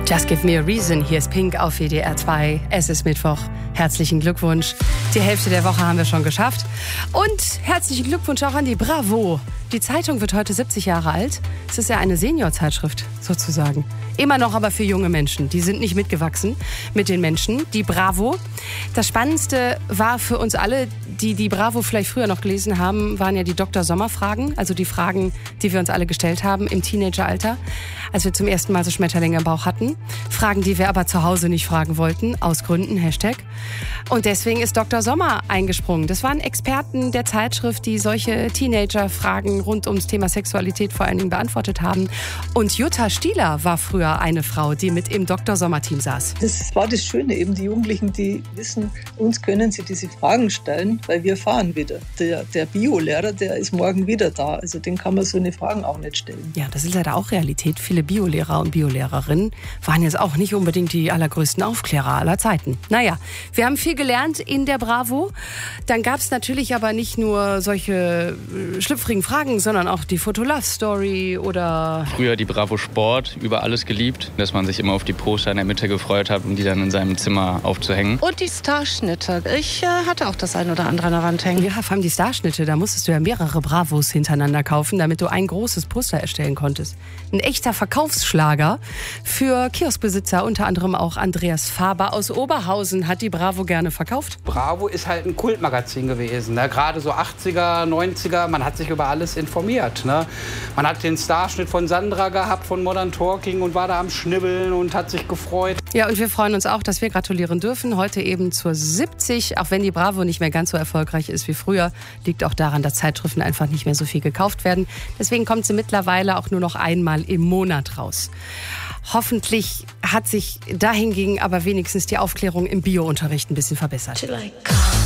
Just Give Me a Reason. Hier ist Pink auf WDR 2. Es ist Mittwoch. Herzlichen Glückwunsch. Die Hälfte der Woche haben wir schon geschafft. Und herzlichen Glückwunsch auch an die Bravo. Die Zeitung wird heute 70 Jahre alt. Es ist ja eine Seniorzeitschrift sozusagen. Immer noch aber für junge Menschen. Die sind nicht mitgewachsen mit den Menschen. Die Bravo. Das Spannendste war für uns alle, die Bravo vielleicht früher noch gelesen haben, waren ja die Dr. Sommer-Fragen. Also die Fragen, die wir uns alle gestellt haben im Teenageralter, als wir zum ersten Mal so Schmetterlinge im Bauch hatten. Fragen, die wir aber zu Hause nicht fragen wollten, aus Gründen, Hashtag. Und deswegen ist Dr. Sommer eingesprungen. Das waren Experten der Zeitschrift, die solche Teenager-Fragen rund ums Thema Sexualität vor allen Dingen beantwortet haben. Und Jutta Stieler war früher eine Frau, die mit im Dr. Sommer-Team saß. Das war das Schöne, eben die Jugendlichen, die wissen, uns können sie diese Fragen stellen, weil wir fahren wieder. Der Biolehrer, der ist morgen wieder da. Also den kann man so eine Fragen auch nicht stellen. Ja, das ist leider auch Realität. Viele Biolehrer und Biolehrerinnen waren jetzt auch nicht unbedingt die allergrößten Aufklärer aller Zeiten. Naja, wir haben viel gelernt in der Bravo. Dann gab es natürlich aber nicht nur solche schlüpfrigen Fragen, sondern auch die Foto-Love-Story oder... Früher die Bravo Sport, über alles geliebt, dass man sich immer auf die Poster in der Mitte gefreut hat, um die dann in seinem Zimmer aufzuhängen. Und die Starschnitte. Ich hatte auch das ein oder andere an der Wand hängen. Ja, vor allem die Starschnitte, da musstest du ja mehrere Bravos hintereinander kaufen, damit du ein großes Poster erstellen konntest. Ein echter Verkaufsschlager für Kioskbesitzer, unter anderem auch Andreas Faber aus Oberhausen hat die Bravo gerne verkauft. Bravo ist halt ein Kultmagazin gewesen, ne? Gerade so 80er, 90er, man hat sich über alles informiert. Ne? Man hat den Starschnitt von Sandra gehabt, von Modern Talking und war da am Schnibbeln und hat sich gefreut. Ja, und wir freuen uns auch, dass wir gratulieren dürfen. Heute eben zur 70, auch wenn die Bravo nicht mehr ganz so erfolgreich ist wie früher, liegt auch daran, dass Zeitschriften einfach nicht mehr so viel gekauft werden. Deswegen kommt sie mittlerweile auch nur noch einmal im Monat raus. Hoffentlich hat sich dahingegen aber wenigstens die Aufklärung im Biounterricht ein bisschen verbessert.